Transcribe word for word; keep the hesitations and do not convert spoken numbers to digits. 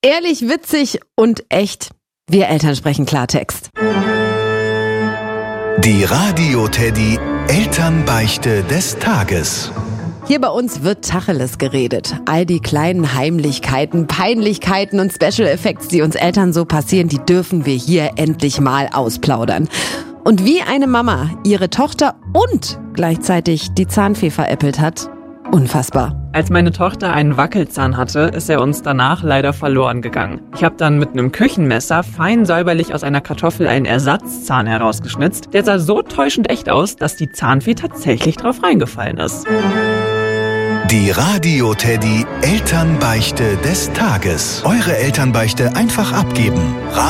Ehrlich, witzig und echt. Wir Eltern sprechen Klartext. Die Radio-Teddy Elternbeichte des Tages. Hier bei uns wird Tacheles geredet. All die kleinen Heimlichkeiten, Peinlichkeiten und Special Effects, die uns Eltern so passieren, die dürfen wir hier endlich mal ausplaudern. Und wie eine Mama ihre Tochter und gleichzeitig die Zahnfee veräppelt hat, unfassbar. Als meine Tochter einen Wackelzahn hatte, ist er uns danach leider verloren gegangen. Ich habe dann mit einem Küchenmesser fein säuberlich aus einer Kartoffel einen Ersatzzahn herausgeschnitzt. Der sah so täuschend echt aus, dass die Zahnfee tatsächlich drauf reingefallen ist. Die Radio-Teddy Elternbeichte des Tages. Eure Elternbeichte einfach abgeben.